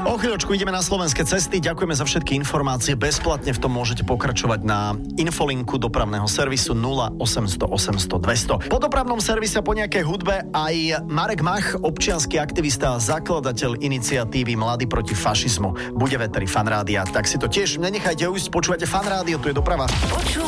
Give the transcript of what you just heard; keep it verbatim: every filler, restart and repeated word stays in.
O chvíľočku ideme na slovenské cesty. Ďakujeme za všetky informácie. Bezplatne v tom môžete pokračovať na infolinku dopravného servisu nula osemsto osemsto dvesto. Po dopravnom servise po nejakej hudbe aj Marek Mach, občiansky aktivista a zakladateľ iniciatívy Mladí proti fašizmu. Bude veteri Fan rádia, tak si to tiež nenechajte ujsť. Počúvate Fan rádio, tu je doprava.